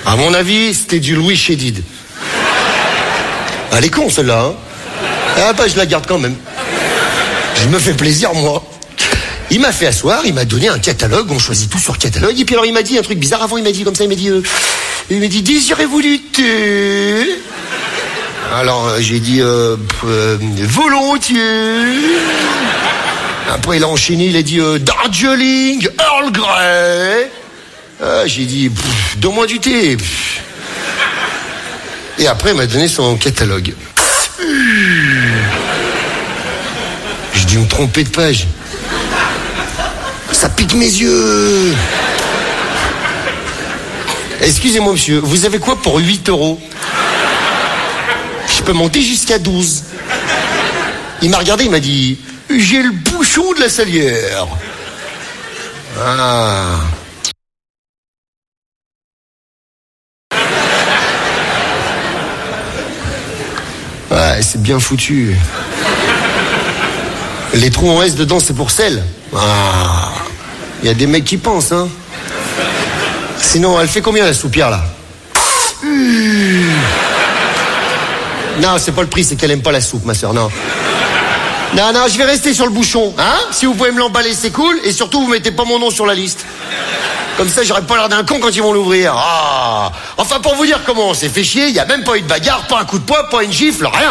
À mon avis, c'était du Louis Chédid. Elle est con, celle-là, hein. Ah bah, je la garde quand même. Je me fais plaisir, moi. Il m'a fait asseoir, il m'a donné un catalogue, on choisit tout sur catalogue. Et puis alors, il m'a dit un truc bizarre. Avant, il m'a dit comme ça, il m'a dit, désirez-vous du thé? Alors, j'ai dit, volontiers. Après, il a enchaîné, il a dit, Darjeeling, Earl Grey. J'ai dit, donne-moi du thé. Et après, il m'a donné son catalogue. J'ai dû me tromper de page. Ça pique mes yeux. Excusez-moi, monsieur, vous avez quoi pour 8 €? Je peux monter jusqu'à 12. Il m'a regardé, il m'a dit, j'ai le bouchon de la salière. Ah. Ouais, c'est bien foutu. Les trous en S dedans, c'est pour sel. Ah. Il y a des mecs qui pensent, hein. Sinon, elle fait combien la soupière, là? Non, c'est pas le prix, c'est qu'elle aime pas la soupe, ma soeur, non. Non, je vais rester sur le bouchon, hein. Si vous pouvez me l'emballer, c'est cool. Et surtout, vous mettez pas mon nom sur la liste. Comme ça, j'aurais pas l'air d'un con quand ils vont l'ouvrir. Ah. Enfin, pour vous dire comment on s'est fait chier, il y a même pas eu de bagarre, pas un coup de poing, pas une gifle, rien.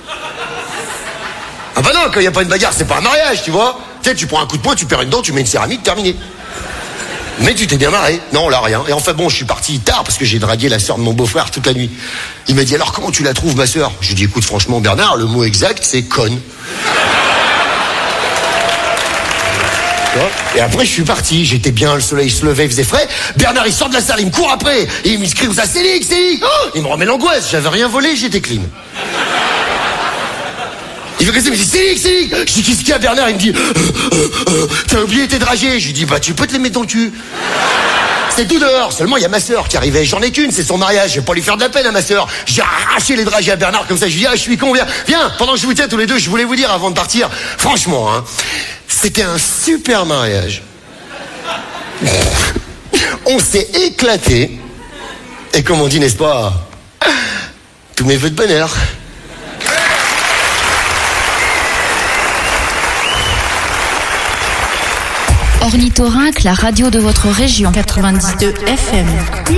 Ah bah non, quand il y a pas une bagarre, c'est pas un mariage, tu vois. Tu sais, tu prends un coup de poing, tu perds une dent, tu mets une céramique, terminé. Mais tu t'es bien marré. Non, là, rien. Et enfin bon, je suis parti tard parce que j'ai dragué la sœur de mon beau-frère toute la nuit. Il m'a dit, alors comment tu la trouves, ma sœur? Je lui ai dit, écoute, franchement, Bernard, le mot exact, c'est conne. Et après, je suis parti. J'étais bien, le soleil se levait, il faisait frais. Bernard, il sort de la salle, il me court après. Et il me crie, ça, Célic. Oh, il me remet l'angoisse. J'avais rien volé, j'étais clean. Il veut rester, il me dit, Célic. Je dis, qu'est-ce qu'il y a, Bernard? Il me dit, t'as oublié tes dragées. Je lui dis, bah, tu peux te les mettre dans le cul. C'est tout dehors. Seulement, il y a ma sœur qui arrivait. J'en ai qu'une, c'est son mariage. Je vais pas lui faire de la peine à ma sœur. J'ai arraché les dragées à Bernard comme ça. Je lui dis, je suis con, viens. Pendant que je vous tiens tous les deux, je voulais vous dire avant de partir. Franchement, hein, c'était un super mariage. On s'est éclaté. Et comme on dit, n'est-ce pas, tous mes vœux de bonheur. Ornithorynque, la radio de votre région, 92 FM.